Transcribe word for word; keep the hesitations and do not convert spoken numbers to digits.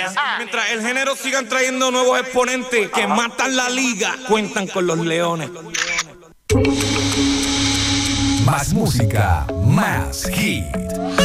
Mientras el género sigan trayendo nuevos exponentes que matan la liga, cuentan con los leones. Más música, más hit.